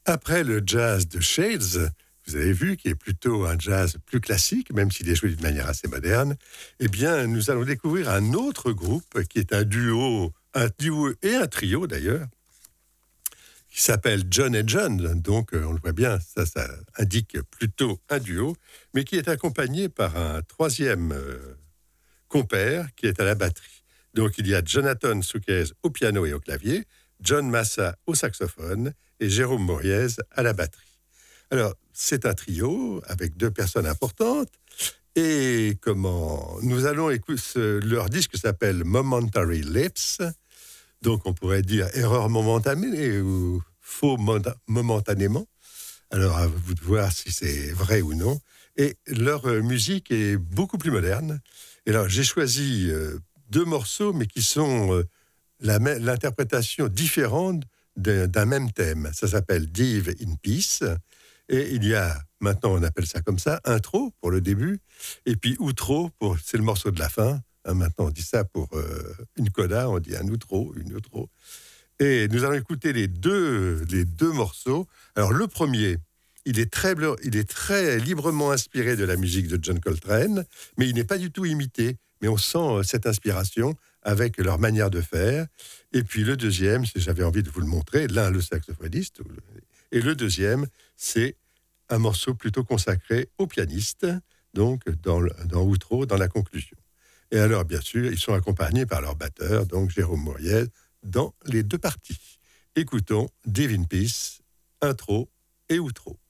Après le jazz de Shades, vous avez vu, qui est plutôt un jazz plus classique, même s'il est joué d'une manière assez moderne, eh bien, nous allons découvrir un autre groupe qui est un duo et un trio d'ailleurs, qui s'appelle John et John. Donc, on le voit bien, ça indique plutôt un duo, mais qui est accompagné par un troisième compère qui est à la batterie. Donc, il y a Jonathan Suquez au piano et au clavier, John Massa au saxophone et Jérôme Moriez à la batterie. Alors, c'est un trio avec deux personnes importantes. Et nous allons écouter, leur disque s'appelle Momentary Lips. Donc, on pourrait dire erreur momentanée ou faux momentanément. Alors, à vous de voir si c'est vrai ou non. Et leur musique est beaucoup plus moderne. Et alors, j'ai choisi deux morceaux, mais qui sont l'interprétation différente d'un même thème. Ça s'appelle Dive in Peace. Et il y a, maintenant on appelle ça comme ça, intro pour le début, et puis outro, c'est le morceau de la fin. Maintenant on dit ça pour une coda, on dit un outro, une outro. Et nous allons écouter les deux morceaux. Alors le premier, il est très librement inspiré de la musique de John Coltrane, mais il n'est pas du tout imité. Mais on sent cette inspiration avec leur manière de faire. Et puis le deuxième, j'avais envie de vous le montrer, l'un le saxophoniste, et le deuxième, c'est un morceau plutôt consacré au pianiste, donc dans outro, dans la conclusion. Et alors, bien sûr, ils sont accompagnés par leur batteur, donc Jérôme Moriez, dans les deux parties. Écoutons Dive in Peace, intro et outro.